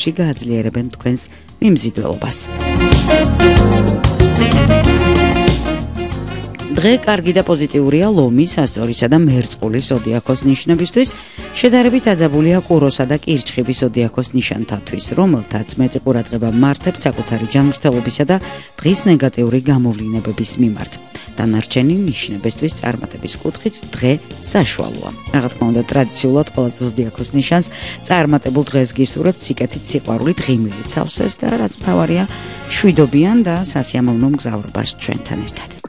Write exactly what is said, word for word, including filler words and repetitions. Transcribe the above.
სივრცეში გააძლიერებენ თქვენს მიმზიდველობას. დღე კარგი და პოზიტიურია ლომის, ასწორისა და მერწყულის ზოდიაქოს ნიშნებისთვის, შედარებით აძაბულია კუროსა და კირჩხიბის ზოდიაქოს ნიშანთათვის, რომელთაც მეტი ყურადღება მართებთ საკუთარი ჯანმრთელობისა და დღის ნეგატიური გამოვლინებების მიმართ. დანარჩენი ნიშნებისთვის წარმატების კუთხით დღე საშუალოა. რა თქმა უნდა, ტრადიციულად ყველა ზოდიაქოს ნიშანს წარმატებულ დღეს გისურვებთ სიკეთით, სიყვარულით, ღიმილით სავსეს და რაც მთავარია, შვიდობიან და სასიამოვნო მგზავრობას ჩვენთან ერთად.